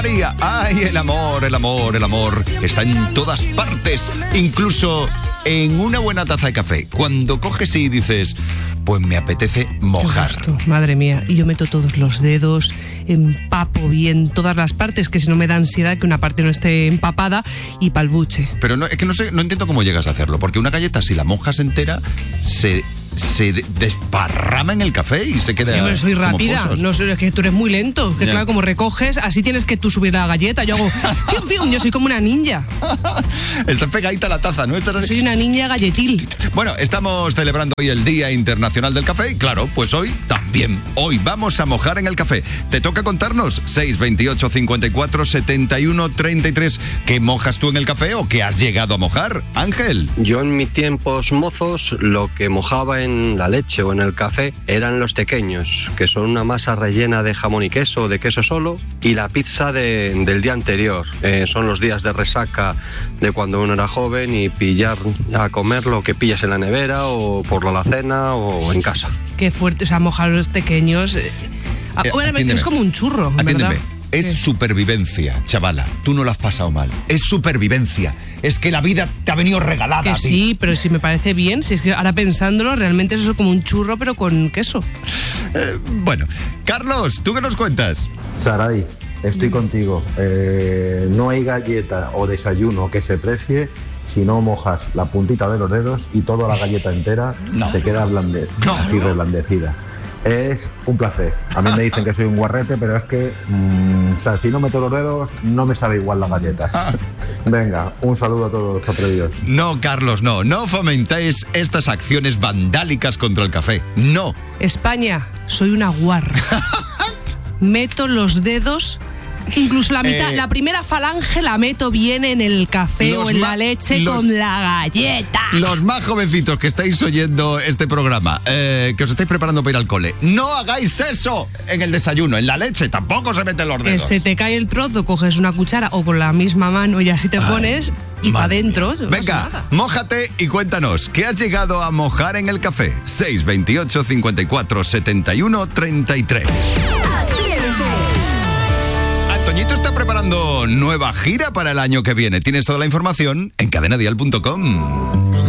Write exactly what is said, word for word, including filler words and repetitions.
María. Ay, el amor, el amor, el amor está en todas partes, incluso en una buena taza de café. Cuando coges y dices, pues me apetece mojar. Qué gusto, madre mía, y yo meto todos los dedos, empapo bien todas las partes, que si no me da ansiedad que una parte no esté empapada, y pa'l buche. Pero no, es que no sé, no entiendo cómo llegas a hacerlo, porque una galleta, si la mojas entera, se... se desparrama en el café y se queda. Yo no soy rápida, no soy, es que tú eres muy lento, que yeah. Claro, como recoges, así tienes que tú subir la galleta. Yo hago fium, fium, yo soy como una ninja. Está pegadita la taza, ¿no? Estás... Soy una ninja galletil. Bueno, estamos celebrando hoy el Día Internacional del Café y claro, pues hoy también. Hoy vamos a mojar en el café. Te toca contarnos seis veintiocho cincuenta y cuatro setenta y uno treinta y tres. ¿Qué mojas tú en el café o qué has llegado a mojar? Ángel. Yo en mis tiempos mozos lo que mojaba en la leche o en el café eran los tequeños, que son una masa rellena de jamón y queso, de queso solo, y la pizza de, del día anterior. Eh, son los días de resaca de cuando uno era joven y pillar a comer lo que pillas en la nevera o por la alacena o en casa. Qué fuerte, o sea, mojar los tequeños. Eh, eh, bueno, es como un churro, ¿verdad? Es ¿Qué? Supervivencia, chavala. Tú no lo has pasado mal. Es supervivencia. Es que la vida te ha venido regalada. Que a ti. Sí, pero si me parece bien. Si es que ahora pensándolo, realmente es eso como un churro, pero con queso. Eh, bueno, Carlos, ¿tú qué nos cuentas? Saray, estoy mm. contigo. Eh, no hay galleta o desayuno que se precie si no mojas la puntita de los dedos y toda la galleta entera no. se queda blande, no, así no. reblandecida. Es un placer. A mí me dicen que soy un guarrete, pero es que, mmm, o sea, si no meto los dedos, no me sabe igual las galletas. Ah. Venga, un saludo a todos los atrevidos. No, Carlos, no. No fomentéis estas acciones vandálicas contra el café. No. España, soy una guarra. Meto los dedos... Incluso la mitad, eh, la primera falange la meto bien en el café o en ma- la leche los, con la galleta. Los más jovencitos que estáis oyendo este programa, eh, que os estáis preparando para ir al cole, no hagáis eso en el desayuno, en la leche tampoco se meten los dedos. Que se te cae el trozo, coges una cuchara o con la misma mano y así te pones Ay, y para adentro. No Venga, mójate y cuéntanos, ¿qué has llegado a mojar en el café? seis veintiocho cincuenta y cuatro setenta y uno treinta y tres. Toñito está preparando nueva gira para el año que viene. Tienes toda la información en cadena dial punto com.